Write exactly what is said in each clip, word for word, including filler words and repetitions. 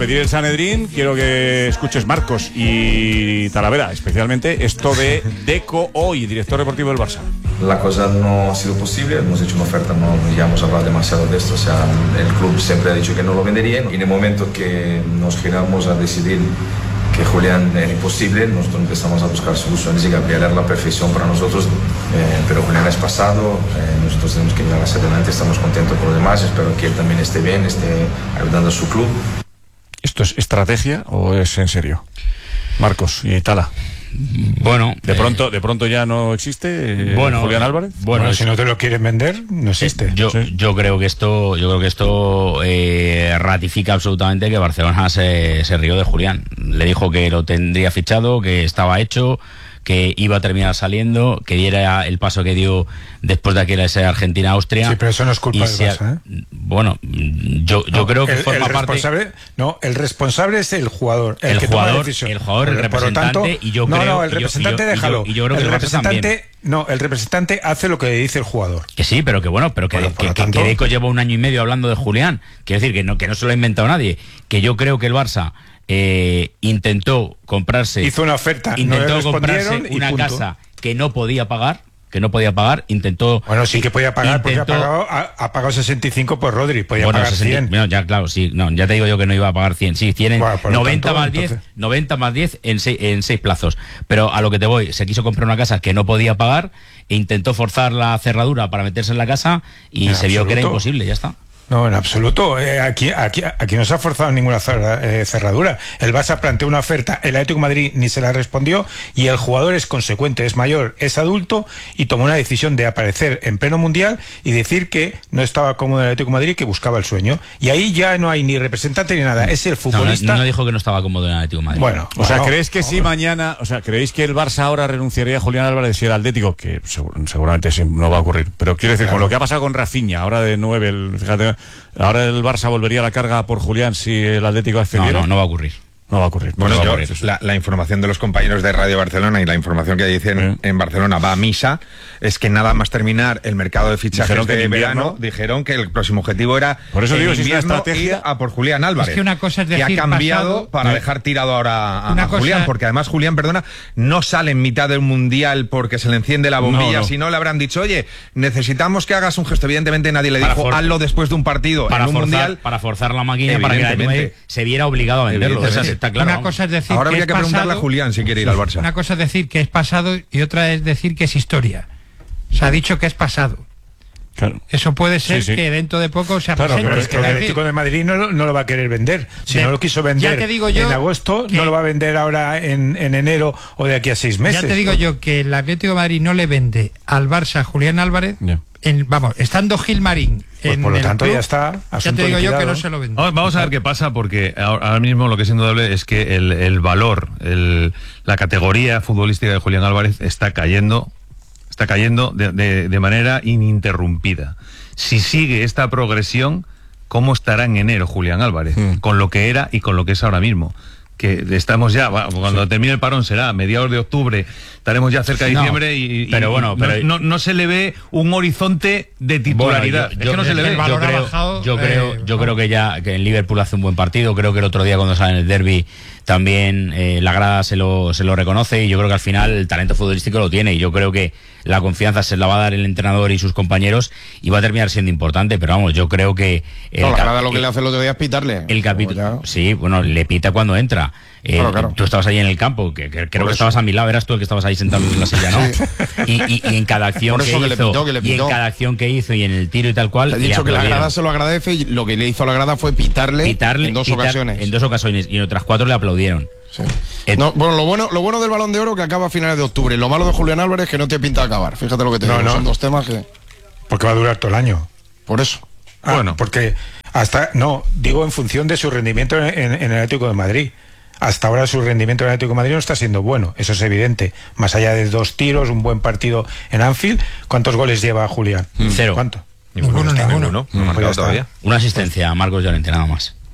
Pedir el Sanedrín, quiero que escuches, Marcos y Talavera, especialmente esto de Deco hoy, director deportivo del Barça. La cosa no ha sido posible, hemos hecho una oferta, no ya hemos hablado demasiado de esto, o sea, el club siempre ha dicho que no lo vendería y en el momento que nos giramos a decidir que Julián era imposible, nosotros empezamos a buscar soluciones y Gabriel era la perfección para nosotros, eh, pero Julián es pasado, eh, nosotros tenemos que mirar hacia adelante, estamos contentos por lo demás, espero que él también esté bien, esté ayudando a su club. ¿Esto es estrategia o es en serio? Marcos y Tala. Bueno, de pronto, eh, de pronto ya no existe. Eh, bueno, Julián Álvarez. Bueno, bueno, si no te lo quieren vender, no existe. Eh, yo, sí. yo creo que esto, yo creo que esto eh, ratifica absolutamente que Barcelona se, se rió de Julián. Le dijo que lo tendría fichado, que estaba hecho, que iba a terminar saliendo, que diera el paso que dio después de aquella esa Argentina-Austria. Sí, pero eso no es culpa del Barça, ¿eh? Bueno, yo, yo no, creo que el, forma el responsable, parte... No, el responsable es el jugador, el, el que jugador, toma la decisión. El jugador, el representante, por lo tanto, y yo no, creo... No, el representante y yo, déjalo. Y yo, y yo creo que el representante... No, el representante hace lo que le dice el jugador. Que sí, pero que bueno, pero que, bueno, que, tanto... que Deco lleva un año y medio hablando de Julián. Quiero decir que no, que no se lo ha inventado nadie. Que yo creo que el Barça... Eh, intentó comprarse hizo una oferta, intentó no comprarse una punto. casa que no podía pagar que no podía pagar, intentó... Bueno, sí que podía pagar, intentó, porque ha pagado, ha, ha pagado sesenta y cinco por Rodri, podía bueno, pagar sesenta, cien. Bueno, ya claro, sí, no, ya te digo yo que no iba a pagar cien, sí, cien en bueno, noventa tanto, más diez, entonces... noventa más diez en seis, en seis plazos. Pero a lo que te voy, se quiso comprar una casa que no podía pagar e intentó forzar la cerradura para meterse en la casa y en se absoluto. vio que era imposible, ya está. No, en absoluto. Eh, aquí, aquí, aquí no se ha forzado ninguna cerradura. El Barça planteó una oferta, el Atlético de Madrid ni se la respondió y el jugador es consecuente, es mayor, es adulto y tomó una decisión de aparecer en pleno mundial y decir que no estaba cómodo en el Atlético de Madrid, que buscaba el sueño. Y ahí ya no hay ni representante ni nada. Es el futbolista. No, no, no dijo que no estaba cómodo en el Atlético de Madrid. Bueno, o sea, bueno, ¿crees que si sí, mañana, o sea, creéis que el Barça ahora renunciaría a Julián Álvarez si el Atlético, que seguramente sí, no va a ocurrir, pero quiero decir, claro. con lo que ha pasado con Rafinha, ahora de nueve, el, fíjate, ahora el Barça volvería a la carga por Julián si el Atlético ascendiera? No, no, no va a ocurrir. No va a ocurrir. Bueno, no yo, va a ocurrir la, la información de los compañeros de Radio Barcelona y la información que dicen sí. en Barcelona va a misa, es que nada más terminar el mercado de fichajes dijeron que de invierno, verano, dijeron que el próximo objetivo era por eso digo, el si invierno es estrategia ir a por Julián Álvarez. Es que una cosa es decir, que ha cambiado pasado, para ¿sí? dejar tirado ahora a, a cosa... Julián, porque además Julián, perdona, no sale en mitad del mundial porque se le enciende la bombilla, no, no. si no le habrán dicho, oye, necesitamos que hagas un gesto. Evidentemente nadie le dijo, for... hazlo después de un partido para en un forzar, mundial. Para forzar la máquina para que la se viera obligado a venderlo. Eso está claro. Una cosa es decir ahora habría que, que es preguntarle pasado, a Julián si quiere ir al Barça. Una cosa es decir que es pasado y otra es decir que es historia. Se ha dicho que es pasado. Claro. Eso puede ser sí, sí. que dentro de poco se claro, presente. Pero es que el Atlético de Madrid no, no lo va a querer vender. Si de, no lo quiso vender te digo yo en agosto, no lo va a vender ahora en, en enero o de aquí a seis meses. Ya te digo yo que el Atlético de Madrid no le vende al Barça a Julián Álvarez. Yeah. En, vamos, estando Gilmarín pues en por lo el tanto club, ya está. Ya te digo yo que no se lo vende. Vamos a ver qué pasa, porque ahora mismo lo que es indudable es que el, el valor, el, la categoría futbolística de Julián Álvarez está cayendo, está cayendo de, de, de manera ininterrumpida. Si sigue esta progresión, ¿cómo estará en enero Julián Álvarez? Mm. Con lo que era y con lo que es ahora mismo. Que estamos ya, cuando sí. termine el parón será a mediados de octubre, estaremos ya cerca de diciembre no, y, y, pero bueno, pero no, no, no se le ve un horizonte de titularidad. Bueno, yo, es yo, que no se le ve. Yo creo, bajado, yo, creo, eh, yo creo que ya que el Liverpool hace un buen partido. Creo que el otro día cuando sale en el derbi también eh, la grada se lo, se lo reconoce y yo creo que al final el talento futbolístico lo tiene y yo creo que la confianza se la va a dar el entrenador y sus compañeros y va a terminar siendo importante, pero vamos, yo creo que... El no, la grada lo que le hace el otro día es pitarle. El capítulo, sí, bueno, le pita cuando entra. Eh, claro, claro. Tú estabas ahí en el campo, que, que creo que estabas a mi lado, eras tú el que estabas ahí sentado en la silla, ¿no? Sí. Y, y, y en cada acción que, que hizo, pitó, que y en cada acción que hizo y en el tiro y tal cual. Te he dicho que la grada se lo agradece y lo que le hizo a la grada fue pitarle, pitarle en dos pitar, ocasiones. En dos ocasiones y en otras cuatro le aplaudieron. Sí. Eh, no, bueno, lo bueno, lo bueno del Balón de Oro que acaba a finales de octubre. Lo malo de Julián Álvarez es que no te pinta acabar. Fíjate lo que te no, digo. No. Son dos temas que. Porque va a durar todo el año. Por eso. Ah, bueno, porque hasta no digo en función de su rendimiento en, en, en el Atlético de Madrid. Hasta ahora su rendimiento en el Atlético de Madrid no está siendo bueno, eso es evidente. Más allá de dos tiros, un buen partido en Anfield, ¿cuántos goles lleva Julián? Cero. ¿Cuánto? Ninguno, ninguno. No, no, no, no todavía. Una asistencia a Marcos Llorente, nada más.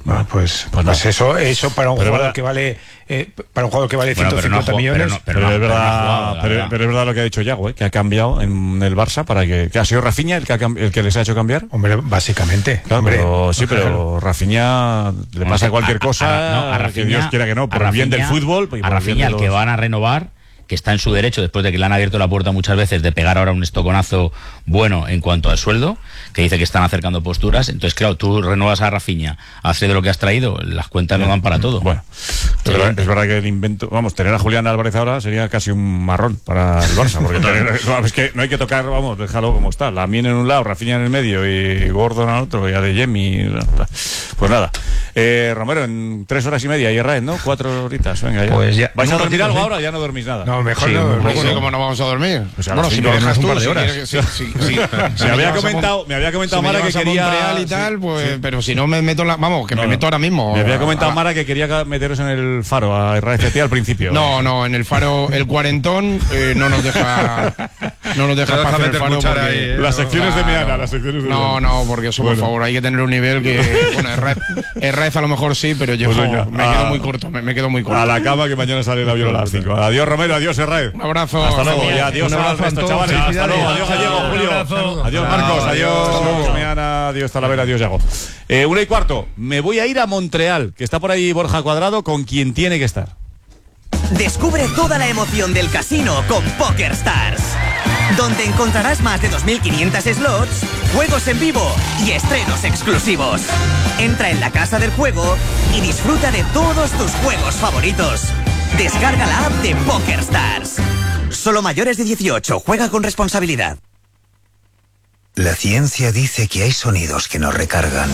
Bueno, pues, pues, pues eso, eso para un pero jugador verdad. que vale eh, para un jugador que vale bueno, ciento cincuenta no, millones. Pero, no, pero, pero, no, es verdad, pero, no pero, pero es verdad lo que ha dicho Yago, ¿eh? Que ha cambiado en el Barça para que, que ha sido Rafinha el que, ha, el que les ha hecho cambiar. Hombre, básicamente. Claro, hombre, pero, sí, pero Rafinha le pasa no, cualquier cosa, a, a, no, a Rafinha, que Dios quiera que no, por Rafinha, el bien del fútbol. A Rafinha, el que van a renovar, que está en su derecho después de que le han abierto la puerta muchas veces de pegar ahora un estoconazo bueno en cuanto al sueldo, que dice que están acercando posturas. Entonces, claro, tú renuevas a Rafinha, hace de lo que has traído, las cuentas no dan para todo. Bueno, es verdad, es verdad que el invento, vamos, tener a Julián Álvarez ahora sería casi un marrón para el Barça, porque tener, es que no hay que tocar, vamos, déjalo como está, Lamine en un lado, Rafinha en el medio y Gordon al otro, y Adeyemi. Pues nada, eh, Romero, en tres horas y media y Raed, ¿no? Cuatro horitas, venga ya. Pues ya ¿Vais no a dormir algo ahora? Ya no dormís nada. No, mejor sí, no. No sé cómo no vamos a dormir. O sea, bueno, si no dejas un tú, par de si horas. quieres, sí, sí, sí. Si me había comentado, me había comentado si Mara que quería Montreal y tal, sí, pues, sí. pero si no me meto la, vamos, que no, me meto ahora mismo. Me había comentado a, Mara que quería meteros en el Faro a R F T al principio. No, no, en el Faro el cuarentón eh, no nos deja no nos deja pasar el Faro porque, ahí, eh, las secciones ah, de Meana, no. las secciones de No, no, porque eso, bueno. por favor, hay que tener un nivel que bueno, R F a lo mejor sí, pero yo pues venga, me a, quedo muy corto, me, me quedo muy corto. A la cama que mañana sale el avión a las cinco. Adiós Romero, adiós Erraed. Un abrazo. Hasta luego. Y adiós al resto, chavales. Hasta luego. Adiós Gallego, Julio. Adiós Marcos, adiós Meana, adiós Talavera, adiós Yago. Eh, una y cuarto, me voy a ir a Montreal, que está por ahí Borja Cuadrado, con quien tiene que estar. Descubre toda la emoción del casino con PokerStars, donde encontrarás más de dos mil quinientos slots, juegos en vivo y estrenos exclusivos. Entra en la casa del juego y disfruta de todos tus juegos favoritos. Descarga la app de PokerStars. Solo mayores de dieciocho, juega con responsabilidad. La ciencia dice que hay sonidos que nos recargan.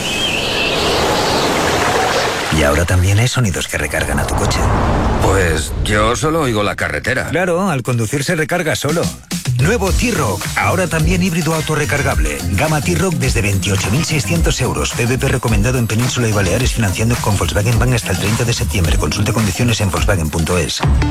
Y ahora también hay sonidos que recargan a tu coche. Pues yo solo oigo la carretera. Claro, al conducir se recarga solo. Nuevo T-Rock, ahora también híbrido autorrecargable. Gama T-Rock desde veintiocho mil seiscientos euros. P V P recomendado en Península y Baleares, financiando con Volkswagen Bank hasta el treinta de septiembre. Consulte condiciones en Volkswagen punto es.